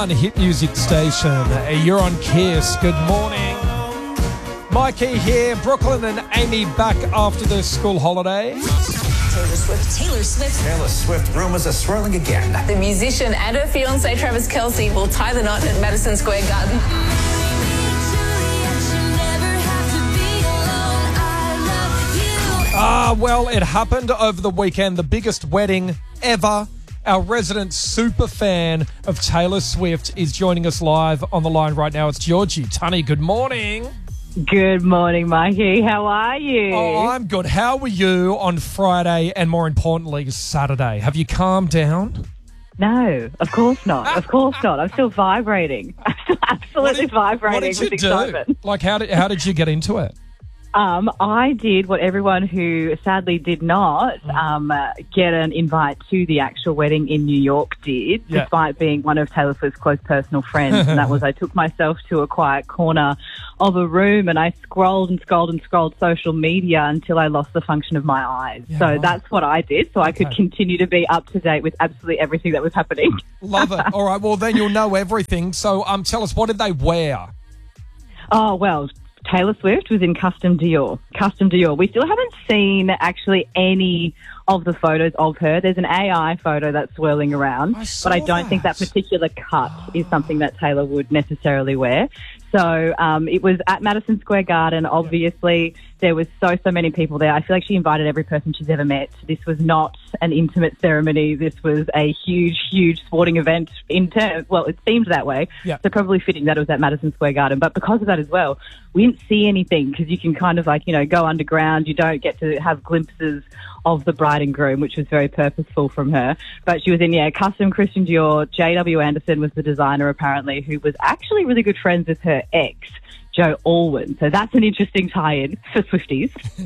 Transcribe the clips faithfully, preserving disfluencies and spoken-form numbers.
On Hit Music Station, you're on Kiss. Good morning. Mikey here, Brooklyn and Amy back after the school holiday. Taylor Swift. Taylor Swift. Taylor Swift rumors are swirling again. The musician and her fiancé Travis Kelce will tie the knot at Madison Square Garden. Ah, well, it happened over the weekend. The biggest wedding ever. Our resident super fan of Taylor Swift is joining us live on the line right now. It's Georgie. Tunny, good morning. Good morning, Mikey. How are you? Oh, I'm good. How were you on Friday and, more importantly, Saturday? Have you calmed down? No, of course not. Of course not. I'm still vibrating. I'm still absolutely What did, vibrating what did you with do? excitement. Like, how did, how did you get into it? Um, I did what everyone who sadly did not um, uh, get an invite to the actual wedding in New York did, Yeah. despite being one of Taylor Swift's close personal friends. And that was I took myself to a quiet corner of a room and I scrolled and scrolled and scrolled social media until I lost the function of my eyes. Yeah, so right. that's what I did, so I could Okay. continue to be up to date with absolutely everything that was happening. Love it. All right, well, then you'll know everything. So um, tell us, what did they wear? Oh, well, Taylor Swift was in Custom Dior. Custom Dior. We still haven't seen actually any of the photos of her. There's an A I photo that's swirling around, I saw but I don't think that that. particular cut is something that Taylor would necessarily wear. So um, it was at Madison Square Garden. Obviously, there was so, so many people there. I feel like she invited every person she's ever met. This was not an intimate ceremony. This was a huge, huge sporting event in terms, well, it seemed that way. Yeah. So probably fitting that it was at Madison Square Garden. But because of that as well, we didn't see anything because you can kind of like, you know, go underground. You don't get to have glimpses of the bride and groom, which was very purposeful from her. But she was in, yeah, custom Christian Dior. J W Anderson was the designer, apparently, who was actually really good friends with her ex, Joe Alwyn. So that's an interesting tie-in for Swifties.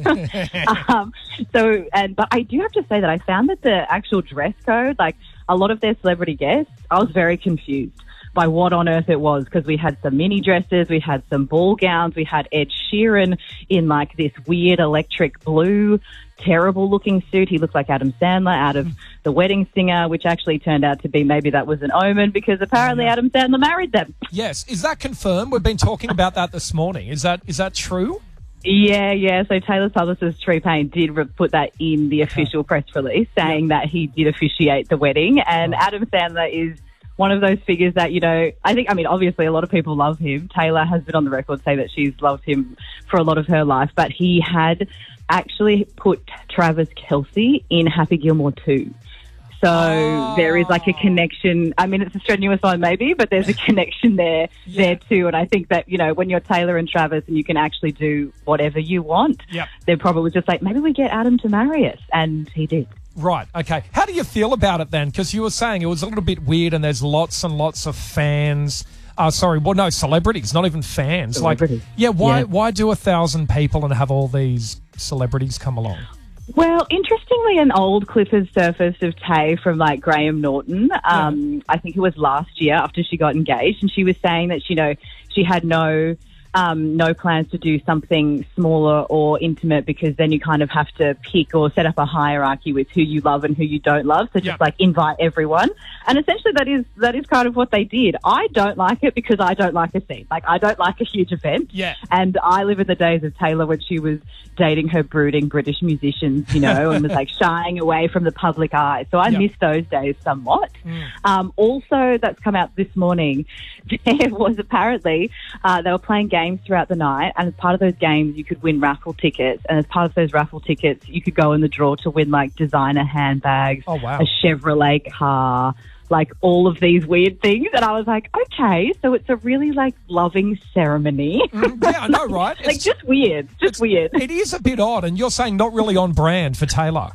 um, so, and but I do have to say that I found that the actual dress code, like a lot of their celebrity guests, I was very confused by what on earth it was, because we had some mini dresses, we had some ball gowns, we had Ed Sheeran in like this weird electric blue, terrible looking suit. He looked like Adam Sandler out of The Wedding Singer, which actually turned out to be maybe that was an omen because apparently Yeah. Adam Sandler married them. Yes. Is that confirmed? We've been talking about that this morning. Is that is that true? Yeah, yeah. So Taylor's publicist, Tree Payne, did re- put that in the official press release saying that he did officiate the wedding. And Right. Adam Sandler is one of those figures that, you know, I think, I mean, obviously a lot of people love him. Taylor has been on the record saying that she's loved him for a lot of her life, but he had actually put Travis Kelce in Happy Gilmore too. So Oh. there is like a connection. I mean, it's a strenuous one maybe, but there's a connection there, Yeah. there too. And I think that, you know, when you're Taylor and Travis and you can actually do whatever you want, Yep. they're probably just like, maybe we get Adam to marry us. And he did. Right, okay. How do you feel about it then? Because you were saying it was a little bit weird and there's lots and lots of fans. Uh, sorry, well, no, celebrities, not even fans. Celebrities. Like, yeah, why, Yeah. why do a thousand people and have all these celebrities come along? Well, interestingly, an old clip has surfaced of Tay from like Graham Norton. Um, I think it was last year after she got engaged, and she was saying that, you know, she had no um, no plans to do something smaller or intimate because then you kind of have to pick or set up a hierarchy with who you love and who you don't love. So just Yeah. like invite everyone, and essentially that is that is kind of what they did. I don't like it because I don't like a scene. Like I don't like a huge event. Yeah. And I live in the days of Taylor when she was dating her brooding British musicians, you know, and was like shying away from the public eye. So I Yep. miss those days somewhat. Mm. Um, also, that's come out this morning, there was apparently, uh, they were playing games throughout the night, and as part of those games, you could win raffle tickets. And as part of those raffle tickets, you could go in the draw to win like designer handbags, Oh, wow. a Chevrolet car, like all of these weird things. And I was like, okay, so it's a really like loving ceremony. Mm, yeah, I know, right? Like It's- just weird, just weird. It is a bit odd, and you're saying not really on brand for Taylor.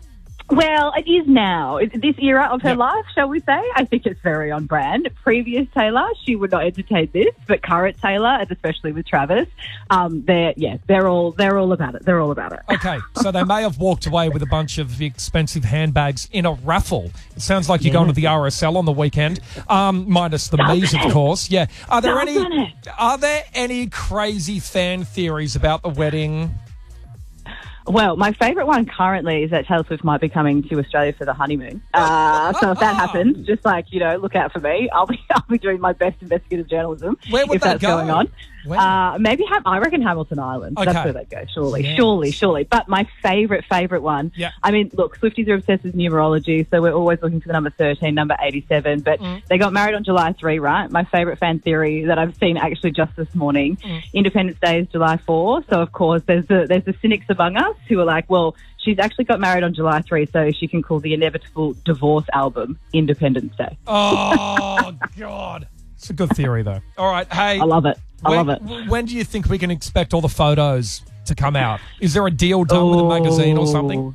Well, it is now. It's this era of her Yep. life, shall we say? I think it's very on brand. Previous Taylor, she would not entertain this, but current Taylor, and especially with Travis, um, they're yeah, they're all they're all about it. They're all about it. Okay, so they may have walked away with a bunch of expensive handbags in a raffle. It sounds like you're going to the R S L on the weekend, um, minus the Mies, of course. Yeah. Are there any? Doesn't it? Are there any crazy fan theories about the wedding? Well, my favourite one currently is that Taylor Swift might be coming to Australia for the honeymoon. Uh, so if that happens, just like, you know, look out for me. I'll be I'll be doing my best investigative journalism. Where would if they that's go? going on. Where? Uh, maybe Ham- I reckon Hamilton Island. Okay. That's where they go. Surely, Yes. surely, surely. But my favourite, favourite one. Yeah. I mean, look, Swifties are obsessed with numerology, so we're always looking for the number thirteen, number eighty-seven. But Mm. they got married on July third, right? My favourite fan theory that I've seen actually just this morning. Mm. Independence Day is July fourth, so of course there's the there's the cynics among us who are like, well, she's actually got married on July third, so she can call the inevitable divorce album Independence Day. Oh, God. It's a good theory, though. All right. Hey. I love it. I when, love it. When do you think we can expect all the photos to come out? Is there a deal done with a magazine or something?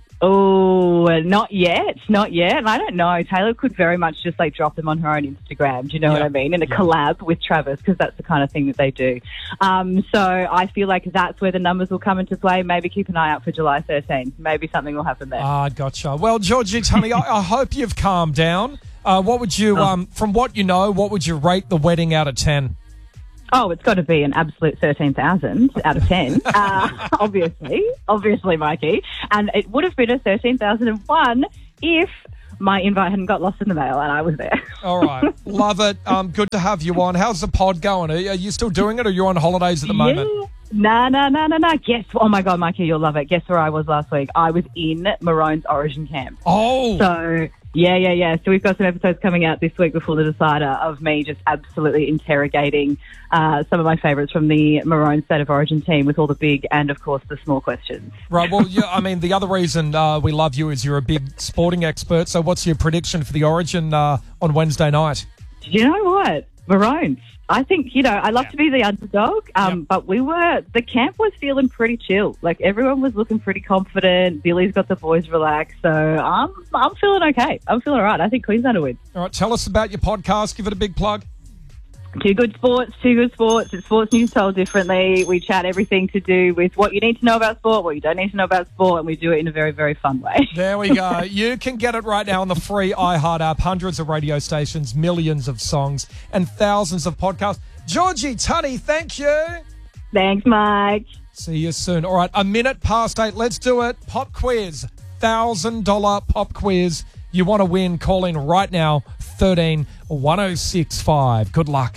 Oh, not yet, not yet. And I don't know. Taylor could very much just like drop them on her own Instagram. Do you know Yeah. what I mean? In a collab with Travis, because that's the kind of thing that they do. Um, so I feel like that's where the numbers will come into play. Maybe keep an eye out for July thirteenth. Maybe something will happen there. Ah, gotcha. Well, Georgie, honey, I, I hope you've calmed down. Uh, what would you, um, from what you know, what would you rate the wedding out of ten? Oh, it's got to be an absolute thirteen thousand out of ten, uh, obviously, obviously, Mikey. And it would have been a thirteen thousand one if my invite hadn't got lost in the mail and I was there. All right. Love it. Um, good to have you on. How's the pod going? Are, are you still doing it or are you on holidays at the moment? Yeah. No, no, no, no, no. Guess, oh my God, Mikey, you'll love it. Guess where I was last week? I was in Maroon's Origin Camp. Oh. So, yeah, yeah, yeah. So we've got some episodes coming out this week before the decider of me just absolutely interrogating uh, some of my favourites from the Maroon State of Origin team with all the big and, of course, the small questions. Right. Well, yeah, I mean, the other reason uh, we love you is you're a big sporting expert. So what's your prediction for the Origin uh, on Wednesday night? You know what? Maroons. I think, you know, I love to be the underdog, um, Yep. but we were, the camp was feeling pretty chill. Like, everyone was looking pretty confident. Billy's got the boys relaxed. So I'm, I'm feeling okay. I'm feeling all right. I think Queensland will win. All right. Tell us about your podcast. Give it a big plug. Two Good Sports, Two Good Sports. It's sports news told differently. We chat everything to do with what you need to know about sport, what you don't need to know about sport, and we do it in a very, very fun way. There we go. You can get it right now on the free iHeart app. Hundreds of radio stations, millions of songs, and thousands of podcasts. Georgie Tunney, thank you. Thanks, Mike. See you soon. All right, a minute past eight. Let's do it. Pop quiz. one thousand dollars pop quiz. You want to win, call in right now, thirteen one oh six five. Good luck.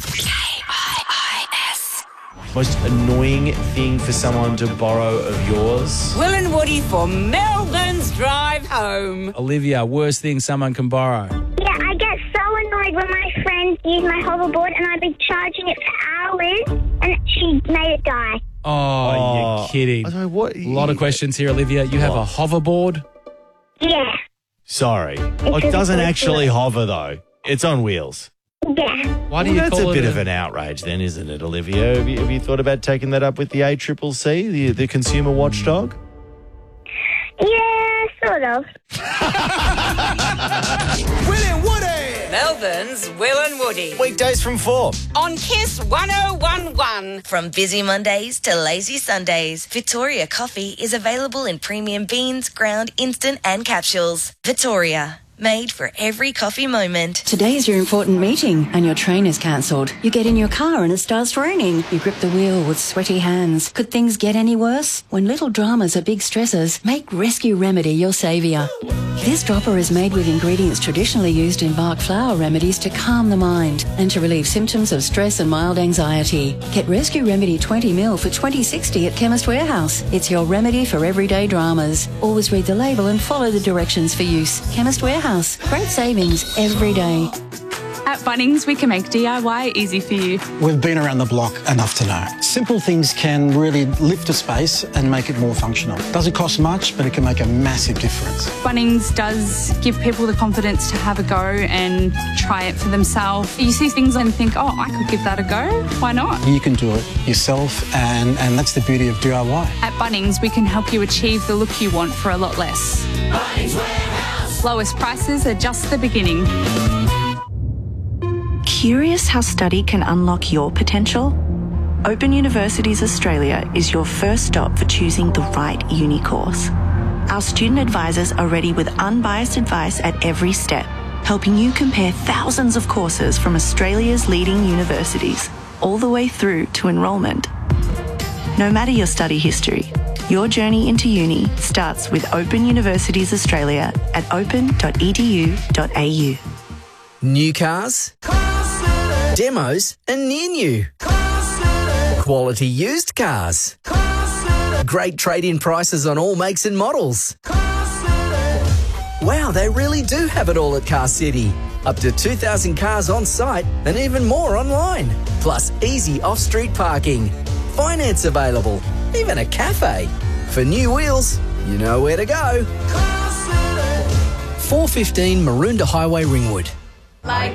Most annoying thing for someone to borrow of yours? Will and Woody for Melbourne's drive home. Olivia, worst thing someone can borrow. Yeah, I get so annoyed when my friends use my hoverboard and I've been charging it for hours and she made it die. Oh, Oh, you're kidding. I don't know what. A lot of questions here, Olivia. You have a hoverboard? Yeah, Sorry. Like, really doesn't cool. actually hover, though. It's on wheels. yeah. Why do Well, you that's call a it bit of an outrage then, isn't it, Olivia? Have you, have you thought about taking that up with the A C C C, the, the consumer watchdog? Yeah, sort of. Melbourne's Will and Woody. Weekdays from four. On Kiss one oh one point one. From busy Mondays to lazy Sundays, Victoria Coffee is available in premium beans, ground, instant and capsules. Victoria, made for every coffee moment. Today's your important meeting and your train is cancelled. You get in your car and it starts raining. You grip the wheel with sweaty hands. Could things get any worse? When little dramas are big stressors, make Rescue Remedy your saviour. This dropper is made with ingredients traditionally used in Bach flower remedies to calm the mind and to relieve symptoms of stress and mild anxiety. Get Rescue Remedy twenty mil for twenty sixty at Chemist Warehouse. It's your remedy for everyday dramas. Always read the label and follow the directions for use. Chemist Warehouse. Great savings every day. At Bunnings, we can make D I Y easy for you. We've been around the block enough to know. Simple things can really lift a space and make it more functional. Doesn't cost much, but it can make a massive difference. Bunnings does give people the confidence to have a go and try it for themselves. You see things and think, oh, I could give that a go. Why not? You can do it yourself, and, and that's the beauty of D I Y. At Bunnings, we can help you achieve the look you want for a lot less. Lowest prices are just the beginning. Curious how study can unlock your potential? Open Universities Australia is your first stop for choosing the right uni course. Our student advisors are ready with unbiased advice at every step, helping you compare thousands of courses from Australia's leading universities, all the way through to enrolment. No matter your study history, Your journey into uni starts with Open Universities Australia at open dot e d u dot a u. New cars, demos and near new, quality used cars, great trade-in prices on all makes and models. Wow, they really do have it all at Car City. Up to two thousand cars on site and even more online. Plus easy off-street parking. Finance available. Even a cafe. For new wheels, you know where to go. four fifteen Maroondah Highway, Ringwood.